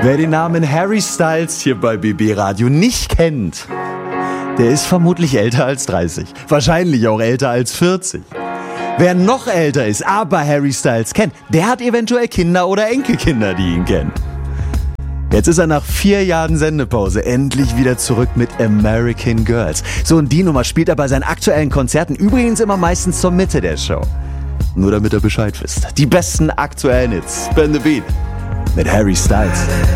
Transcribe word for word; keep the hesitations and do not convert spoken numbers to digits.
Wer den Namen Harry Styles hier bei B B Radio nicht kennt, der ist vermutlich älter als dreißig. Wahrscheinlich auch älter als vierzig. Wer noch älter ist, aber Harry Styles kennt, der hat eventuell Kinder oder Enkelkinder, die ihn kennen. Jetzt ist er nach vier Jahren Sendepause endlich wieder zurück mit American Girls. So, und die Nummer spielt er bei seinen aktuellen Konzerten übrigens immer meistens zur Mitte der Show. Nur damit ihr Bescheid wisst. Die besten aktuellen Hits. Spin the Beat mit Harry Styles.